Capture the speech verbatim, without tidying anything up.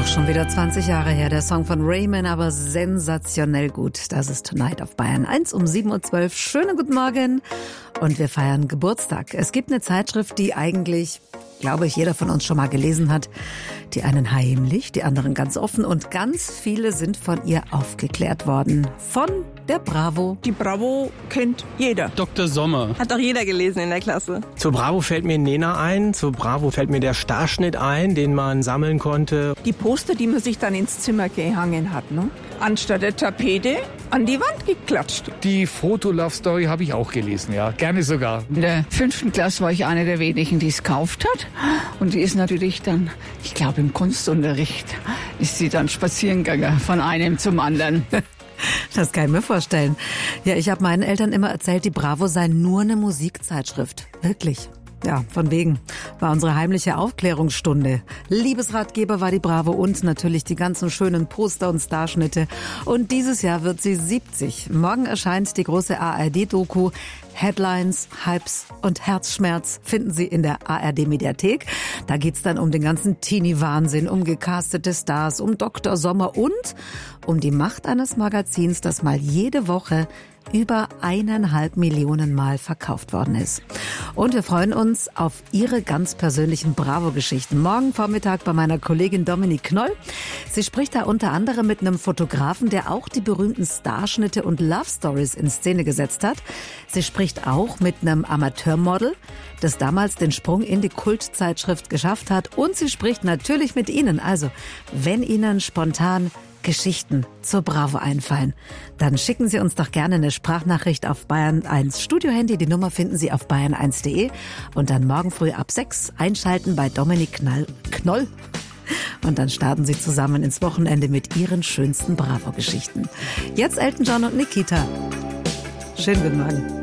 Schon wieder zwanzig Jahre her, der Song von Raymond, aber sensationell gut. Das ist Tonight auf Bayern eins um sieben Uhr zwölf. Schönen guten Morgen und wir feiern Geburtstag. Es gibt eine Zeitschrift, die eigentlich, glaube ich, jeder von uns schon mal gelesen hat. Die einen heimlich, die anderen ganz offen und ganz viele sind von ihr aufgeklärt worden. Von der Bravo. Die Bravo kennt jeder. Doktor Sommer. Hat doch jeder gelesen in der Klasse. Zur Bravo fällt mir Nena ein, zur Bravo fällt mir der Starschnitt ein, den man sammeln konnte. Die Poster, die man sich dann ins Zimmer gehangen hat, ne? Anstatt der Tapete an die Wand geklatscht. Die Foto-Love-Story habe ich auch gelesen, ja, gerne sogar. In der fünften Klasse war ich eine der wenigen, die es gekauft hat. Und die ist natürlich dann, ich glaube im Kunstunterricht, ist sie dann spazieren gegangen von einem zum anderen. Das kann ich mir vorstellen. Ja, ich habe meinen Eltern immer erzählt, die Bravo sei nur eine Musikzeitschrift. Wirklich. Ja, von wegen. War unsere heimliche Aufklärungsstunde. Liebesratgeber war die Bravo und natürlich die ganzen schönen Poster und Starschnitte. Und dieses Jahr wird sie siebzig. Morgen erscheint die große A R D-Doku Headlines, Hypes und Herzschmerz finden Sie in der A R D-Mediathek. Da geht's dann um den ganzen Teenie-Wahnsinn, um gecastete Stars, um Doktor Sommer und um die Macht eines Magazins, das mal jede Woche über eineinhalb Millionen Mal verkauft worden ist. Und wir freuen uns auf Ihre ganz persönlichen Bravo-Geschichten. Morgen Vormittag bei meiner Kollegin Dominique Knoll. Sie spricht da unter anderem mit einem Fotografen, der auch die berühmten Starschnitte und Love Stories in Szene gesetzt hat. Sie spricht auch mit einem Amateurmodel, das damals den Sprung in die Kultzeitschrift geschafft hat. Und sie spricht natürlich mit Ihnen. Also, wenn Ihnen spontan Geschichten zur Bravo einfallen, dann schicken Sie uns doch gerne eine Sprachnachricht auf Bayern eins Studiohandy. Die Nummer finden Sie auf bayern eins punkt de und dann morgen früh ab sechs einschalten bei Dominique Knoll. Und dann starten Sie zusammen ins Wochenende mit Ihren schönsten Bravo-Geschichten. Jetzt Elton John und Nikita. Schönen guten Morgen.